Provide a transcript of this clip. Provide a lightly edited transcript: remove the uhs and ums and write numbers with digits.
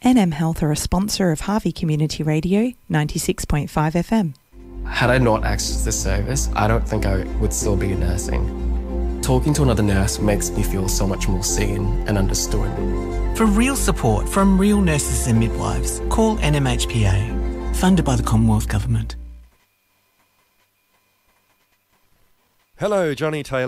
NM Health are a sponsor of Harvey Community Radio 96.5 FM. Had I not accessed this service, I don't think I would still be nursing. Talking to another nurse makes me feel so much more seen and understood. For real support from real nurses and midwives, call NMHPA, funded by the Commonwealth Government. Hello, Johnny Taylor.